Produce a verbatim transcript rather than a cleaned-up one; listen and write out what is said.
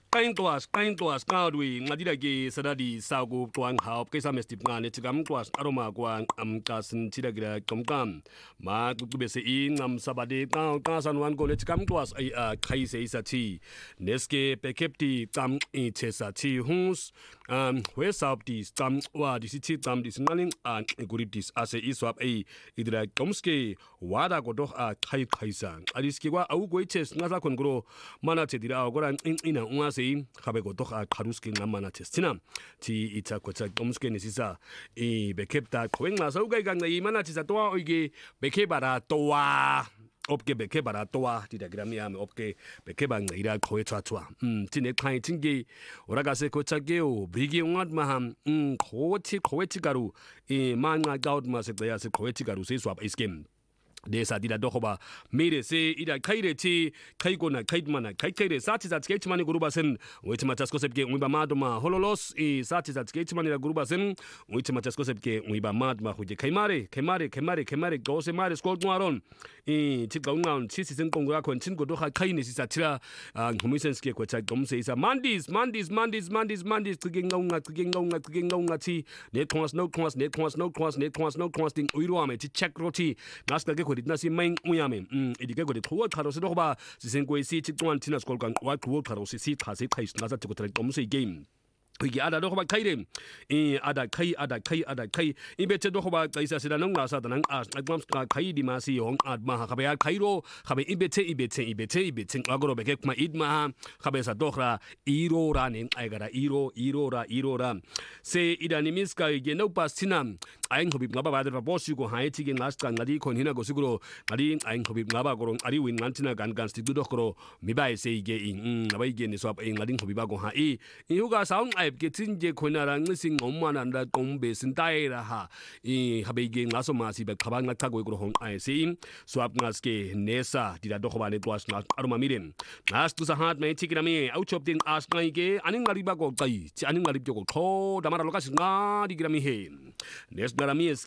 Kain tuas, kain tuas, kaudwi, ngadira ki sadadi sagu tuang haup, kesa mesti ngane cigam tuas aroma kuang am kasen cida gira komkam. Ma kuku bese in am sabade kau kasan wan gole cigam tuas ay a kai se isa ti. Neske pekepti tam i chesa ti huns. Um, we saup dis tam wa disi ti tam dis ngaling an guritis ase iswap ay idra komske wada godoh a kai kaisa. Adiski wa au goi ches ngasa kongro mana cedira agoran in ina ungas Habego doch a Karuski Namana Testina, Ti Ita Queta Gomske Nisisa, E Bekepta, Quenga, Soga, Imana Tisatoa, Oge, Bekebara, Toa. Opke beke bara toa ti da gramiam opke beke bang ira khoetra twa um tine khai tinge oraga se ko chageo bigi ungat maham um khochi khoechi garu e manga gaut ma se ya se khoechi garu se swap iskem Desa dida dohoba mire se ida kaire ti kaikona kaitmana kaikire sati za sketchmani gurubasen witima taskosepke uiba maduma hololos e sati za sketchmani gurubasen witima taskosepke uiba madma huje kaimare kaimare kaimare kaimare gose mare skol ngwaron e tika ungaun chisi sen kongura kon chingo doha kaini sisa tira ngumisen kwacha gomse isa mandis mandis mandis mandis mandis tigenga unga tigenga unga tigenga unga ti ne twas no twas ne twas no twas ne twas no twas ding uiroame ti check roti naska Didna si main uyame um idikego de tro kharo se doba sisenkwe si titwan tina skol kan wa tro kharo si si khase khais ngasa tiko tre komse game Wiki ada dohoba kaire e ada kai ada kai ada kai ibete dohoba kaisa sida nang ngasa danang as nagmams ka kai di masi hong adma khabe ya kairo khabe ibete ibete ibete ibete agoro beke kuma idma khabe sa dohra iro ra nin aigara iro iro ra iro ra se idani miska ge no pastina aing hobib ngaba ba da bosi go haiti ge ngas kan ngadi kon hina go siguro ngadi aing hobib ngaba go ari win ngantina gan gan sti dudokro mibai se ge in abai ge ni swap aing ngadi hobiba go ha e yuga sound Getinje Konarang sing Oman and that Gombe Sintaira ha e Habegi Naso Masi but Kabanga Tago Hong I see swap Naske Nesa did a dohobane was not Armamirin. Nas to Sahat may take me out of the ask Nike Aninga Ribago Kai, Aninga Ribago, Damara Locas, Nadi Grammy Hay. Nes Garami